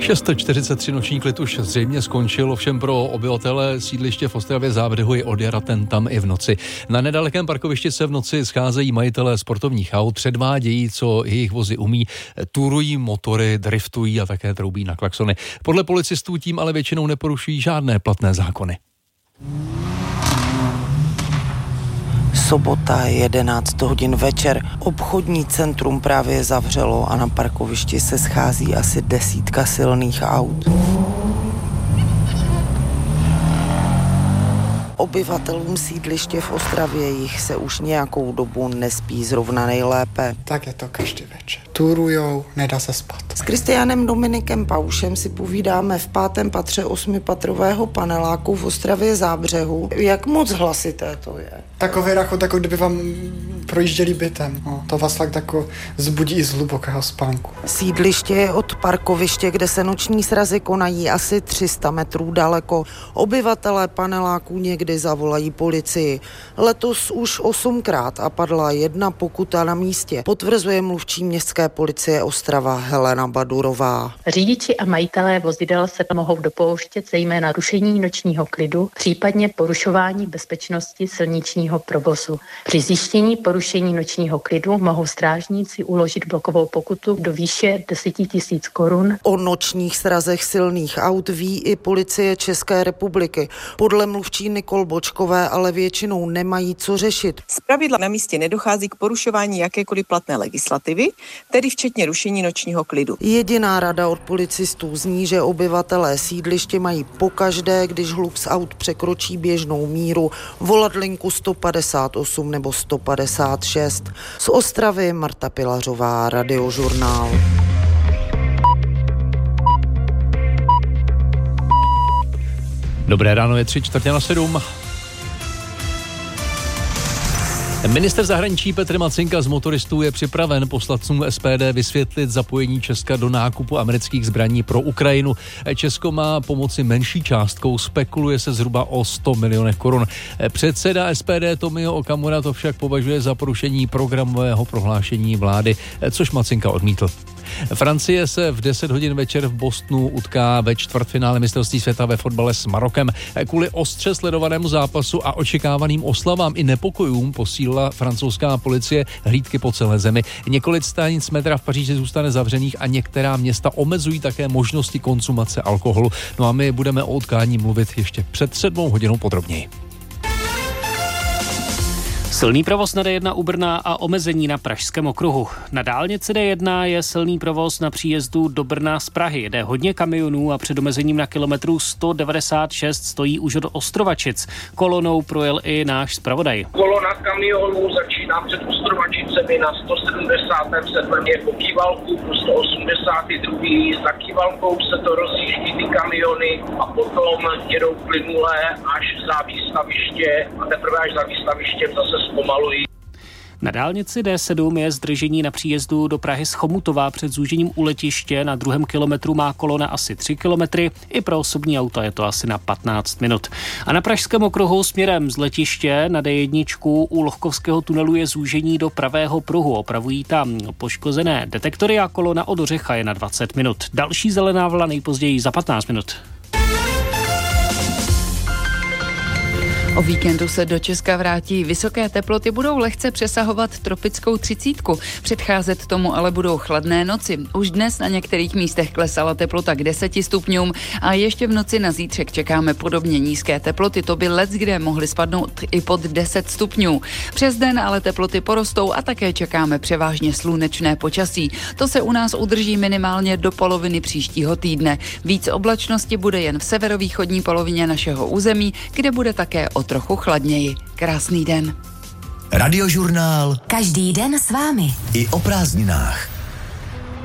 6:43 noční klid už zřejmě skončil, ovšem pro obyvatele sídliště v Ostravě Zábřehu je od jara ten tam i v noci. Na nedalekém parkovišti se v noci scházejí majitelé sportovních aut, předvádějí, co jejich vozy umí, turují motory, driftují a také troubí na klaxony. Podle policistů tím ale většinou neporušují žádné platné zákony. Sobota, 11 hodin večer. Obchodní centrum právě zavřelo a na parkovišti se schází asi 10 silných aut. Obyvatelům sídliště v Ostravě jich se už nějakou dobu nespí zrovna nejlépe. Tak je to každý večer. Turujou, nedá se spát. S Kristiánem Dominikem Paušem si povídáme v 5. patře 8patrového paneláku v Ostravě Zábřehu. Jak moc hlasité to je? Takové jako kdyby vám projížděli bytem. No, to vás tak jako zbudí i z hlubokého spánku. Sídliště je od parkoviště, kde se noční srazy konají, asi 300 metrů daleko. Obyvatelé paneláků někdy zavolají policii. Letos už 8krát a padla 1 pokuta na místě, potvrzuje mluvčí městské policie Ostrava Helena Badurová. Řidiči a majitelé vozidel se mohou dopouštět zejména rušení nočního klidu, případně porušování bezpečnosti silničního provozu. Při zjištění porušení nočního klidu mohou strážníci uložit blokovou pokutu do výše 10 000 korun. O nočních srazech silných aut ví i policie České republiky. Podle mluvčí Nikol Bočkové ale většinou nemají co řešit. Zpravidla na místě nedochází k porušování jakékoliv platné legislativy, tedy včetně rušení nočního klidu. Jediná rada od policistů zní, že obyvatelé sídliště mají pokaždé, když hluk z aut překročí běžnou míru, volat linku 158 nebo 156. Z Ostravy Marta Pilařová, Radiožurnál. Dobré ráno, je 6:45. Minister zahraničí Petr Macinka z motoristů je připraven poslancům SPD vysvětlit zapojení Česka do nákupu amerických zbraní pro Ukrajinu. Česko má pomoci menší částkou, spekuluje se zhruba o 100 milionech korun. Předseda SPD Tomio Okamura to však považuje za porušení programového prohlášení vlády, což Macinka odmítl. Francie se v 10 hodin večer v Bostonu utká ve čtvrtfinále mistrovství světa ve fotbale s Marokem. Kvůli ostře sledovanému zápasu a očekávaným oslavám i nepokojům posílila francouzská policie hlídky po celé zemi. Několik stanic metra v Paříži zůstane zavřených a některá města omezují také možnosti konzumace alkoholu. No a my budeme o utkání mluvit ještě před 7 hodinou podrobněji. Silný provoz na D1 u Brna a omezení na Pražském okruhu. Na dálnici D1 je silný provoz na příjezdu do Brna z Prahy. Jde hodně kamionů a před omezením na kilometru 196 stojí už od Ostrovačic. Kolonou projel i náš zpravodaj. Kolona kamionů začíná před Ostrovačicemi na 177. je po Kývalku, po 182. za Kývalkou se to rozjíždí ty kamiony a potom jedou plynule až za výstaviště a teprve až za výstavištěm zase zpomalují. Na dálnici D7 je zdržení na příjezdu do Prahy z Chomutova před zúžením u letiště. Na 2. kilometru má kolona asi 3 kilometry. I pro osobní auta je to asi na 15 minut. A na Pražském okruhu směrem z letiště na D1 u Lohkovského tunelu je zúžení do pravého pruhu. Opravují tam poškozené detektory a kolona od Ořecha je na 20 minut. Další zelená vlna nejpozději za 15 minut. O víkendu se do Česka vrátí. Vysoké teploty budou lehce přesahovat tropickou 30. Předcházet tomu ale budou chladné noci. Už dnes na některých místech klesala teplota k 10 stupňům a ještě v noci na zítřek čekáme podobně nízké teploty. To by leckde mohly spadnout i pod 10 stupňů. Přes den ale teploty porostou a také čekáme převážně slunečné počasí. To se u nás udrží minimálně do poloviny příštího týdne. Víc oblačnosti bude jen v severovýchodní polovině našeho území, kde bude také o trochu chladněji. Krásný den. Radiožurnál. Každý den s vámi. I o prázdninách.